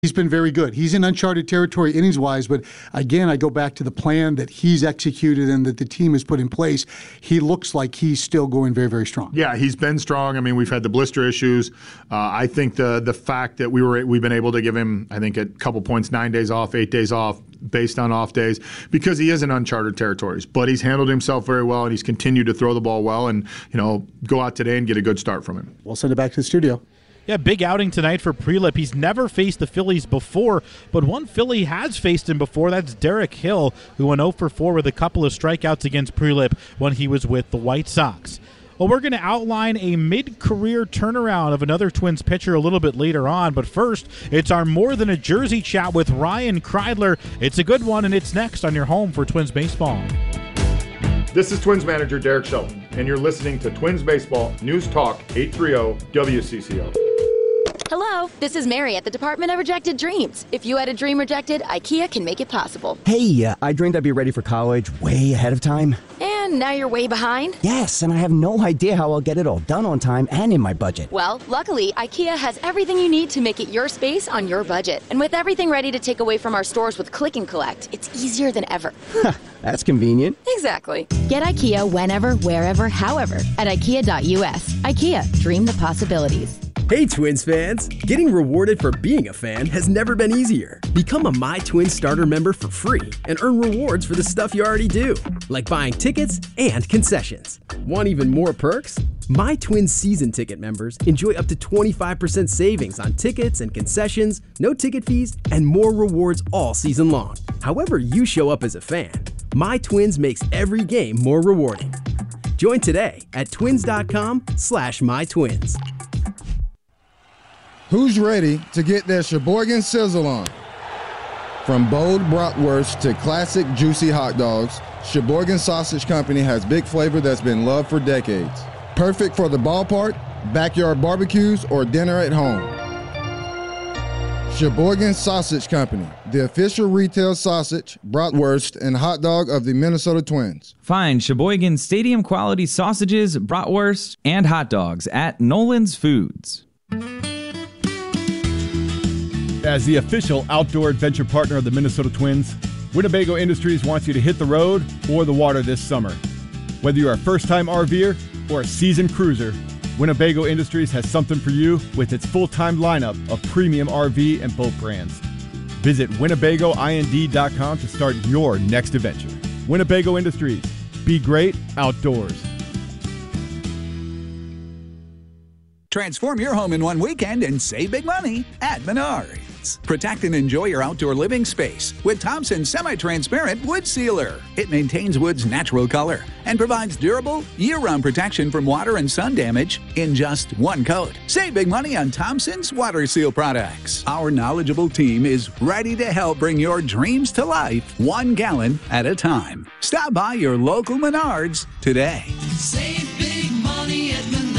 He's been very good. He's in uncharted territory innings-wise, but again, I go back to the plan that he's executed and that the team has put in place. He looks like he's still going very, very strong. Yeah, he's been strong. I mean, we've had the blister issues. I think the fact that we've been able to give him, I think, a couple points, 9 days off, 8 days off, based on off days, because he is in uncharted territories. But he's handled himself very well, and he's continued to throw the ball well, and go out today and get a good start from him. We'll send it back to the studio. Yeah, big outing tonight for Prelip. He's never faced the Phillies before, but one Philly has faced him before. That's Derek Hill, who went 0 for 4 with a couple of strikeouts against Prelip when he was with the White Sox. Well, we're going to outline a mid-career turnaround of another Twins pitcher a little bit later on, but first, it's our More Than a Jersey chat with Ryan Kreidler. It's a good one, and it's next on your home for Twins baseball. This is Twins manager Derek Shelton, and you're listening to Twins Baseball News Talk 830 WCCO. Hello, this is Mary at the Department of Rejected Dreams. If you had a dream rejected, IKEA can make it possible. Hey, I dreamed I'd be ready for college way ahead of time. And now you're way behind? Yes, and I have no idea how I'll get it all done on time and in my budget. Well, luckily, IKEA has everything you need to make it your space on your budget. And with everything ready to take away from our stores with Click and Collect, it's easier than ever. That's convenient. Exactly. Get IKEA whenever, wherever, however at IKEA.us. IKEA, dream the possibilities. Hey Twins fans! Getting rewarded for being a fan has never been easier. Become a My Twins starter member for free and earn rewards for the stuff you already do, like buying tickets and concessions. Want even more perks? My Twins season ticket members enjoy up to 25% savings on tickets and concessions, no ticket fees, and more rewards all season long. However you show up as a fan, My Twins makes every game more rewarding. Join today at twins.com/mytwins. Who's ready to get their Sheboygan Sizzle on? From bold bratwurst to classic juicy hot dogs, Sheboygan Sausage Company has big flavor that's been loved for decades. Perfect for the ballpark, backyard barbecues, or dinner at home. Sheboygan Sausage Company, the official retail sausage, bratwurst, and hot dog of the Minnesota Twins. Find Sheboygan Stadium quality sausages, bratwurst, and hot dogs at Nolan's Foods. As the official outdoor adventure partner of the Minnesota Twins, Winnebago Industries wants you to hit the road or the water this summer. Whether you're a first-time RVer or a seasoned cruiser, Winnebago Industries has something for you with its full-time lineup of premium RV and boat brands. Visit WinnebagoIND.com to start your next adventure. Winnebago Industries. Be great outdoors. Transform your home in one weekend and save big money at Menards. Protect and enjoy your outdoor living space with Thompson Semi-Transparent Wood Sealer. It maintains wood's natural color and provides durable, year-round protection from water and sun damage in just one coat. Save big money on Thompson's Water Seal products. Our knowledgeable team is ready to help bring your dreams to life 1 gallon at a time. Stop by your local Menards today. Save big money at Menards.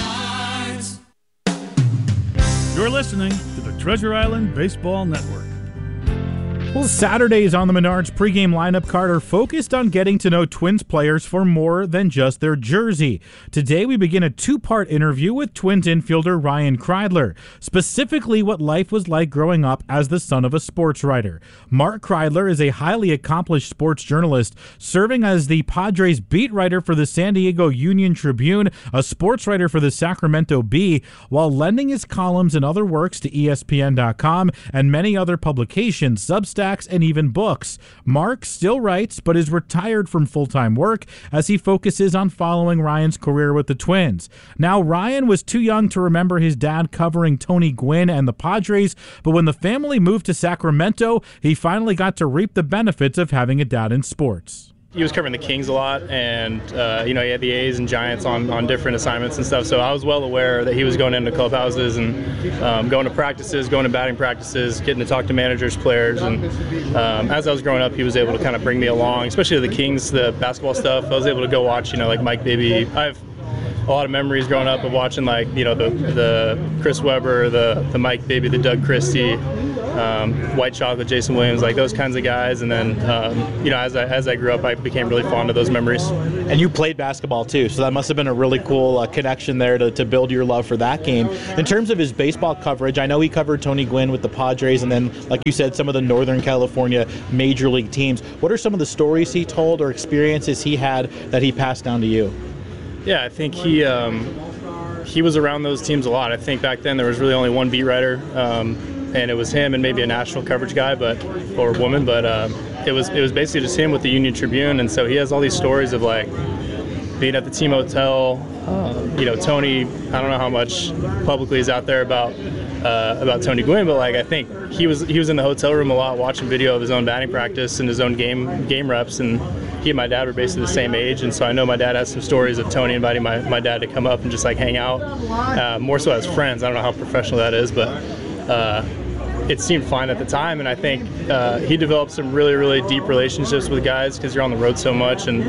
You're listening to the Treasure Island Baseball Network. Well, Saturdays on the Menards pregame lineup card are focused on getting to know Twins players for more than just their jersey. Today, we begin a 2-part interview with Twins infielder Ryan Kreidler, specifically what life was like growing up as the son of a sports writer. Mark Kreidler is a highly accomplished sports journalist, serving as the Padres beat writer for the San Diego Union-Tribune, a sports writer for the Sacramento Bee, while lending his columns and other works to ESPN.com and many other publications, Substack, and even books. Mark still writes, but is retired from full-time work as he focuses on following Ryan's career with the Twins. Now, Ryan was too young to remember his dad covering Tony Gwynn and the Padres, but when the family moved to Sacramento, he finally got to reap the benefits of having a dad in sports. He was covering the Kings a lot, and he had the A's and Giants on different assignments and stuff, so I was well aware that he was going into clubhouses and going to practices, going to batting practices, getting to talk to managers, players, and as I was growing up, he was able to kind of bring me along, especially the Kings, the basketball stuff. I was able to go watch, like Mike Bibby. I have a lot of memories growing up of watching, the Chris Webber, the Mike Bibby, the Doug Christie, White Chocolate, Jason Williams, like those kinds of guys. And then, as I grew up, I became really fond of those memories. And you played basketball too, so that must have been a really cool connection there to build your love for that game. In terms of his baseball coverage, I know he covered Tony Gwynn with the Padres, and then, like you said, some of the Northern California major league teams. What are some of the stories he told or experiences he had that he passed down to you? Yeah, I think he was around those teams a lot. I think back then there was really only one beat writer, and it was him and maybe a national coverage guy, or woman, but it was basically just him with the Union Tribune. And so he has all these stories of like being at the team hotel. Tony, I don't know how much publicly is out there about Tony Gwynn, but like I think he was in the hotel room a lot watching video of his own batting practice and his own game reps, and he and my dad were basically the same age, and so I know my dad has some stories of Tony inviting my dad to come up and just like hang out, more so as friends. I don't know how professional that is, but it seemed fine at the time, and I think he developed some really, really deep relationships with guys because you're on the road so much, and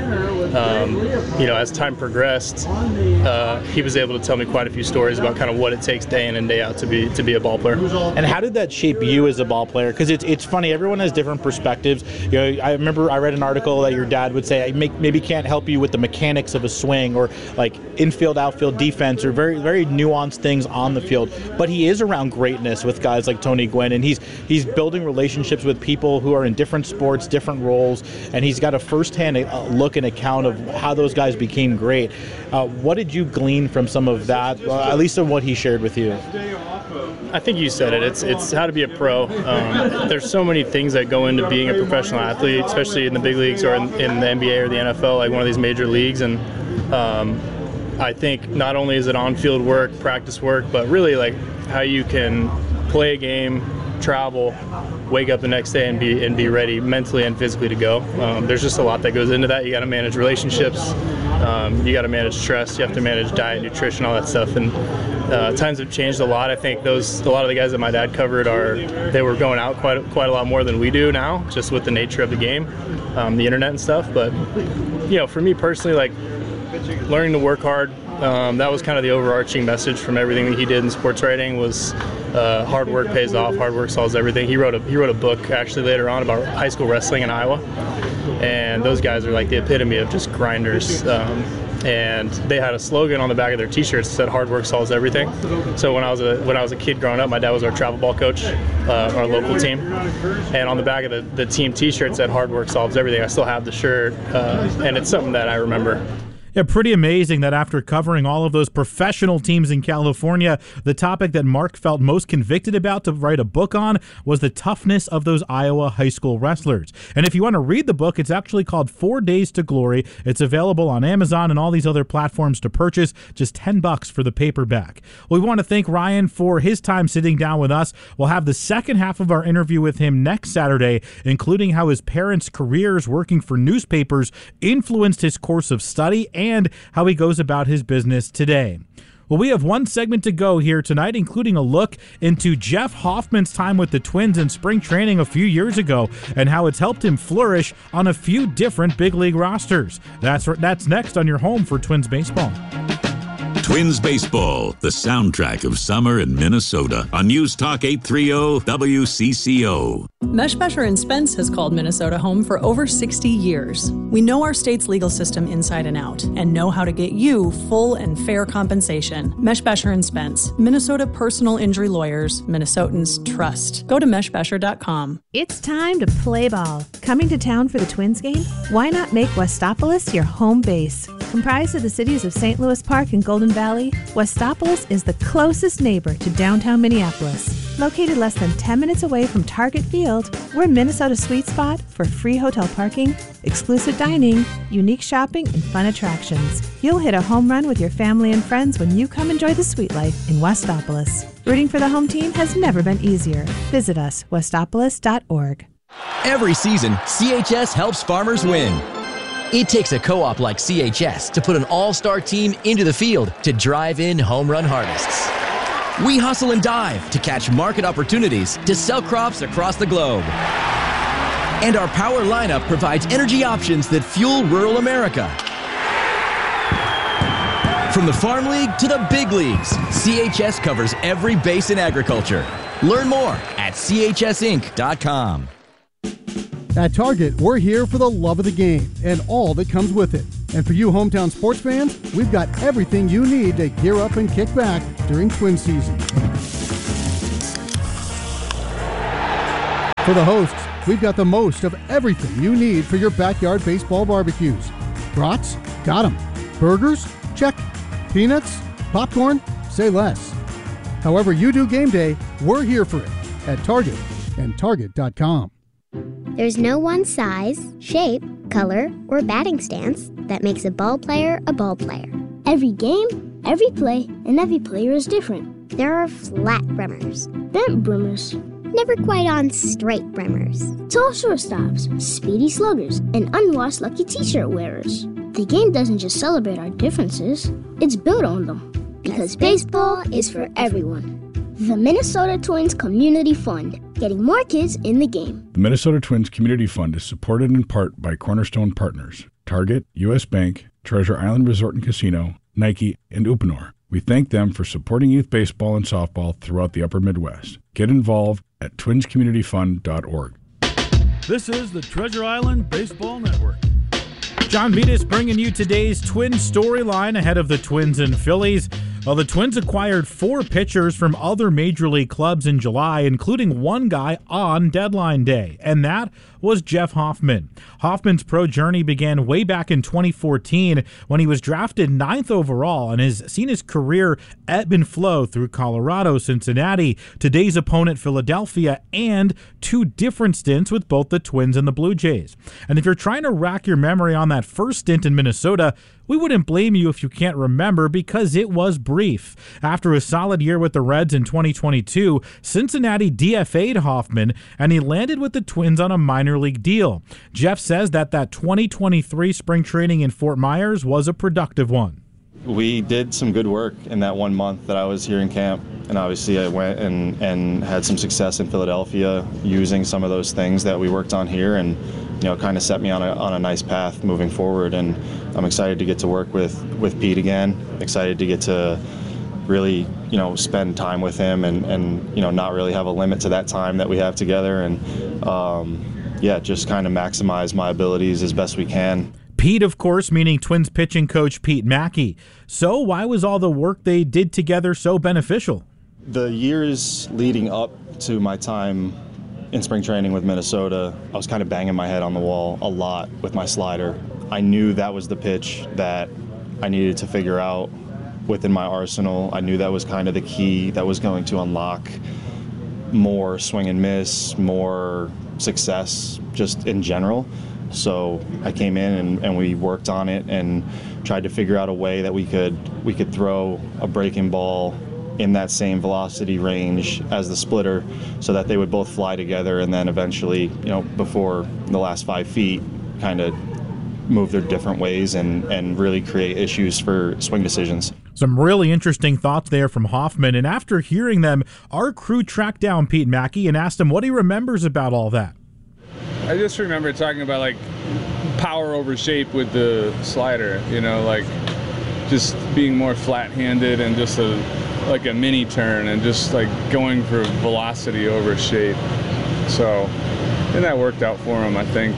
as time progressed, he was able to tell me quite a few stories about kind of what it takes day in and day out to be a ball player. And how did that shape you as a ball player? Because it's funny, everyone has different perspectives. I remember I read an article that your dad would say maybe can't help you with the mechanics of a swing or like infield, outfield, defense, or very, very nuanced things on the field. But he is around greatness with guys like Tony Gwynn, and he's building relationships with people who are in different sports, different roles, and he's got a firsthand look and account of how those guys became great. What did you glean from some of that, at least in what he shared with you? I think you said it. It's how to be a pro. There's so many things that go into being a professional athlete, especially in the big leagues or in the NBA or the NFL, like one of these major leagues. And I think not only is it on-field work, practice work, but really like how you can play a game, travel, wake up the next day and be ready mentally and physically to go. There's just a lot that goes into that. You got to manage relationships, you got to manage stress, you have to manage diet, nutrition, all that stuff. And times have changed a lot. I think a lot of the guys that my dad covered they were going out quite a lot more than we do now, just with the nature of the game, the internet and stuff. But for me personally, like learning to work hard. That was kind of the overarching message from everything that he did in sports writing was hard work pays off, hard work solves everything. He wrote a book actually later on about high school wrestling in Iowa, and those guys are like the epitome of just grinders. And they had a slogan on the back of their t-shirts that said hard work solves everything. So when I was a kid growing up, my dad was our travel ball coach, our local team, and on the back of the team t-shirt said hard work solves everything. I still have the shirt, and it's something that I remember. Yeah, pretty amazing that after covering all of those professional teams in California, the topic that Mark felt most convicted about to write a book on was the toughness of those Iowa high school wrestlers. And if you want to read the book, it's actually called 4 Days to Glory. It's available on Amazon and all these other platforms to purchase, just $10 for the paperback. Well, we want to thank Ryan for his time sitting down with us. We'll have the second half of our interview with him next Saturday, including how his parents' careers working for newspapers influenced his course of study and how he goes about his business today. Well, we have one segment to go here tonight, including a look into Jeff Hoffman's time with the Twins in spring training a few years ago and how it's helped him flourish on a few different big league rosters. That's next on your home for Twins baseball. Twins baseball, the soundtrack of summer in Minnesota on News Talk 830 WCCO. Meshbesher & Spence has called Minnesota home for over 60 years. We know our state's legal system inside and out and know how to get you full and fair compensation. Meshbesher & Spence, Minnesota personal injury lawyers, Minnesotans trust. Go to meshbesher.com. It's time to play ball. Coming to town for the Twins game? Why not make Westopolis your home base? Comprised of the cities of St. Louis Park and Golden Valley, Westopolis is the closest neighbor to downtown Minneapolis. Located less than 10 minutes away from Target Field, we're Minnesota's sweet spot for free hotel parking, exclusive dining, unique shopping, and fun attractions. You'll hit a home run with your family and friends when you come enjoy the sweet life in Westopolis. Rooting for the home team has never been easier. Visit us, westopolis.org. Every season, CHS helps farmers win. It takes a co-op like CHS to put an all-star team into the field to drive in home run harvests. We hustle and dive to catch market opportunities to sell crops across the globe. And our power lineup provides energy options that fuel rural America. From the Farm League to the big leagues, CHS covers every base in agriculture. Learn more at at chsinc.com. At Target, we're here for the love of the game and all that comes with it. And for you hometown sports fans, we've got everything you need to gear up and kick back during Twin season. For the hosts, we've got the most of everything you need for your backyard baseball barbecues. Brats? Got 'em. Burgers? Check. Peanuts? Popcorn? Say less. However you do game day, we're here for it at Target and Target.com. There's no one size, shape, color, or batting stance that makes a ball player a ball player. Every game, every play, and every player is different. There are flat brimmers, bent brimmers, never quite on straight brimmers, tall shortstops, speedy sluggers, and unwashed lucky t-shirt wearers. The game doesn't just celebrate our differences, it's built on them. Because baseball is for everyone. The Minnesota Twins Community Fund, getting more kids in the game. The Minnesota Twins Community Fund is supported in part by Cornerstone Partners, Target, U.S. Bank, Treasure Island Resort and Casino, Nike, and Uponor. We thank them for supporting youth baseball and softball throughout the upper Midwest. Get involved at twinscommunityfund.org. This is the Treasure Island Baseball Network. John Vitas bringing you today's Twins storyline ahead of the Twins and Phillies. Well, the Twins acquired 4 pitchers from other major league clubs in July, including one guy on deadline day, and that was Jeff Hoffman. Hoffman's pro journey began way back in 2014 when he was drafted 9th overall and has seen his career ebb and flow through Colorado, Cincinnati, today's opponent Philadelphia, and 2 different stints with both the Twins and the Blue Jays. And if you're trying to rack your memory on that first stint in Minnesota, we wouldn't blame you if you can't remember because it was brief. After a solid year with the Reds in 2022, Cincinnati DFA'd Hoffman and he landed with the Twins on a minor league deal. Jeff says that 2023 spring training in Fort Myers was a productive one. We did some good work in that 1 month that I was here in camp, and obviously I went and had some success in Philadelphia using some of those things that we worked on here, and kind of set me on a nice path moving forward. And I'm excited to get to work with Pete again. Excited to get to really spend time with him and not really have a limit to that time that we have together, and just kind of maximize my abilities as best we can. Pete, of course, meaning Twins pitching coach Pete Mackey. So why was all the work they did together so beneficial? The years leading up to my time in spring training with Minnesota, I was kind of banging my head on the wall a lot with my slider. I knew that was the pitch that I needed to figure out within my arsenal. I knew that was kind of the key that was going to unlock more swing and miss, more success just in general. So I came in and we worked on it and tried to figure out a way that we could throw a breaking ball in that same velocity range as the splitter so that they would both fly together, and then eventually, before the last 5 feet, kind of move their different ways and really create issues for swing decisions. Some really interesting thoughts there from Hoffman, and after hearing them, our crew tracked down Pete Mackey and asked him what he remembers about all that. I just remember talking about power over shape with the slider, just being more flat-handed and just a mini turn and just going for velocity over shape. So, and that worked out for him, I think.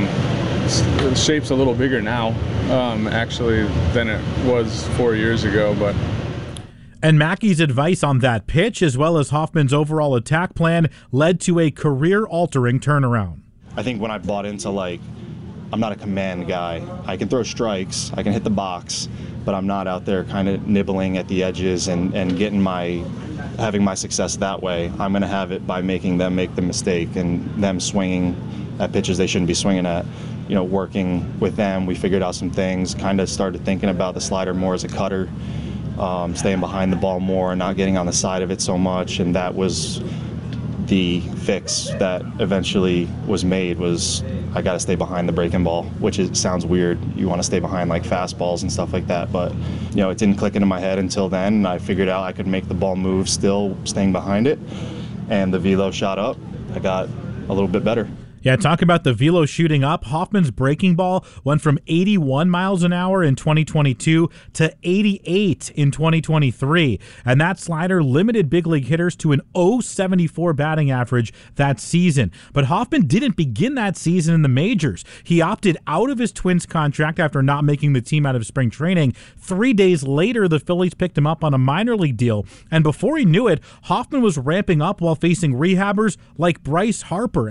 The shape's a little bigger now, actually, than it was 4 years ago, but. And Mackey's advice on that pitch, as well as Hoffman's overall attack plan, led to a career-altering turnaround. I think when I bought into I'm not a command guy. I can throw strikes, I can hit the box, but I'm not out there kind of nibbling at the edges and having my success that way. I'm going to have it by making them make the mistake and them swinging at pitches they shouldn't be swinging at. Working with them, we figured out some things, kind of started thinking about the slider more as a cutter, staying behind the ball more, not getting on the side of it so much, and that was the fix that eventually was made. Was I got to stay behind the breaking ball, which sounds weird. You want to stay behind fastballs and stuff like that, but it didn't click into my head until then, and I figured out I could make the ball move still staying behind it, and the velo shot up. I got a little bit better. Yeah, talk about the velo shooting up. Hoffman's breaking ball went from 81 miles an hour in 2022 to 88 in 2023. And that slider limited big league hitters to an .074 batting average that season. But Hoffman didn't begin that season in the majors. He opted out of his Twins contract after not making the team out of spring training. 3 days later, the Phillies picked him up on a minor league deal. And before he knew it, Hoffman was ramping up while facing rehabbers like Bryce Harper.